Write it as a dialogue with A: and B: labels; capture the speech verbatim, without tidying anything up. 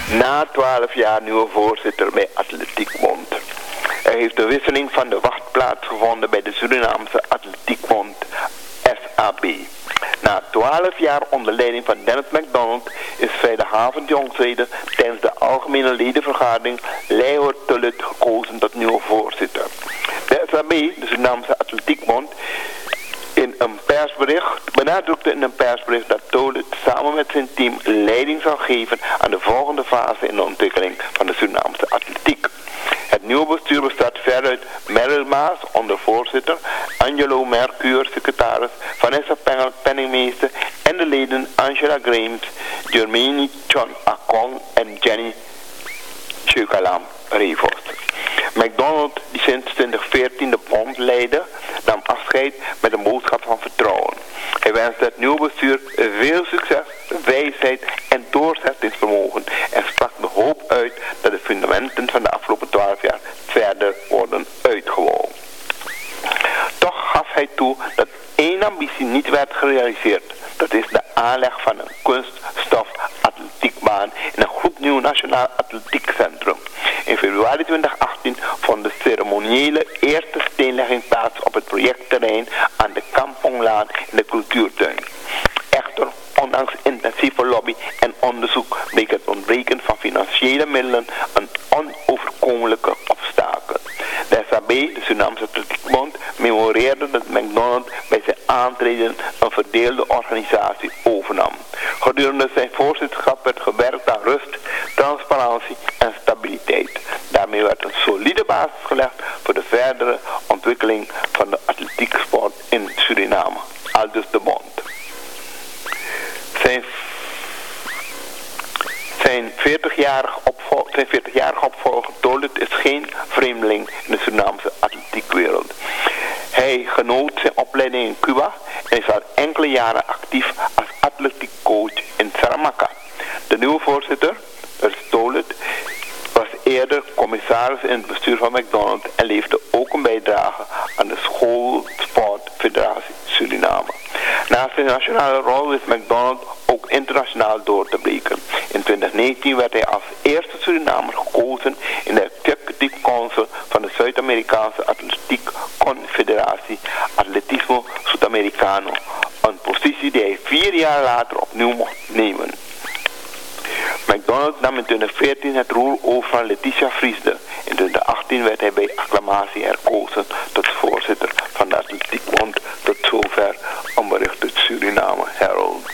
A: Na twaalf jaar nieuwe voorzitter bij Atletiekbond. Er heeft een wisseling van de wacht plaatsgevonden bij de Surinaamse Atletiekbond S A B. Na twaalf jaar onder leiding van Dennis McDonald is vrijdagavond jongsleden tijdens de algemene ledenvergadering Leijhoort Tullet gekozen tot nieuwe voorzitter. De S A B, de Surinaamse Atletiekbond, in een persbericht, benadrukte in een persbericht dat Tullet samen met zijn team leiding zal geven aan de volgende fase in de ontwikkeling van de Surinaamse atletiek. Het nieuwe bestuur bestaat verder uit Meryl Maas, ondervoorzitter, Angelo Mercure, secretaris, Vanessa Pengel, penningmeester en de leden Angela Grames, Germani John Akong en Jenny Cheukalam Revost. McDonald, die sinds twintig veertien de bond leidde, nam afscheid met een boodschap van vertrouwen. Hij wenste het nieuwe bestuur veel succes, wijsheid en doorzettingsvermogen en sprak de hoop uit dat de fundamenten van de afgelopen twaalf jaar verder worden uitgewogen. Toch gaf hij toe dat één ambitie niet werd gerealiseerd. Dat is de aanleg van een kunststof atletiekbaan in een gloednieuw nationaal atletiekcentrum. In februari twintig achttien vond de ceremoniële eerste steenlegging plaats op het projectterrein aan de Kamponglaan in de cultuurtuin. Echter, ondanks intensieve lobby en onderzoek bleek het ontbreken van financiële middelen een onoverkomelijke obstakel. De S A B, de Surinaamse Atletiekbond, memoreerde dat McDonald bij zijn aantreden een verdeelde organisatie overnam. Gedurende zijn voorzitterschap werd gewerkt aan rust, transparantie en stabiliteit. Daarmee werd een solide basis gelegd voor de verdere ontwikkeling van de atletieksport in Suriname. Aldus de bond. Zijn, zijn veertigjarige opvolger, zijn veertigjarige opvolger Tullet is geen vreemdeling in de Surinaamse atletiekwereld. Hij genoot zijn opleiding in Cuba en is al enkele jaren actief als atletiekcoach in Saramacca. De nieuwe voorzitter, Tullet, was eerder commissaris in het bestuur van McDonald en leefde ook een bijdrage aan de Schoolsportfederatie Suriname. Naast zijn nationale rol wist McDonald ook internationaal door te breken. In twintig negentien werd hij als eerste Surinamer gekozen in de Executive Council van de Zuid-Amerikaanse Atletiek Confederatie Atletismo Sudamericano, een positie die hij vier jaar later opnieuw mocht nemen. McDonald nam in twintig veertien het roer over van Letitia Vriesde. In twintig achttien werd hij bij acclamatie herkozen tot voorzitter van de Atletiekbond. Tot zover een bericht uit Suriname Herald.